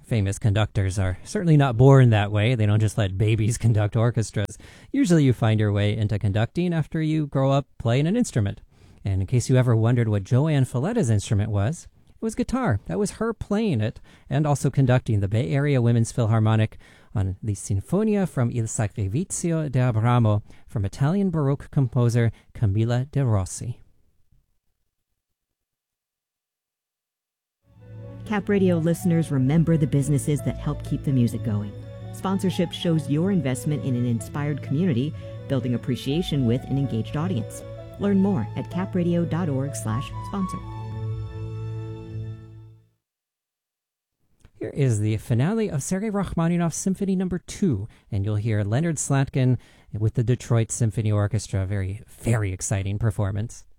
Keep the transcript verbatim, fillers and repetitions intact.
Famous conductors are certainly not born that way. They don't just let babies conduct orchestras. Usually you find your way into conducting after you grow up playing an instrument. And in case you ever wondered what Joanne Falletta's instrument was, it was guitar. That was her playing it and also conducting the Bay Area Women's Philharmonic on the Sinfonia from Il Sacrificio di Abramo from Italian Baroque composer Camilla de Rossi. Cap Radio listeners, remember the businesses that help keep the music going. Sponsorship shows your investment in an inspired community, building appreciation with an engaged audience. Learn more at capradio.org slash sponsor. Here is the finale of Sergei Rachmaninoff's Symphony Number two, and you'll hear Leonard Slatkin with the Detroit Symphony Orchestra. Very, very exciting performance.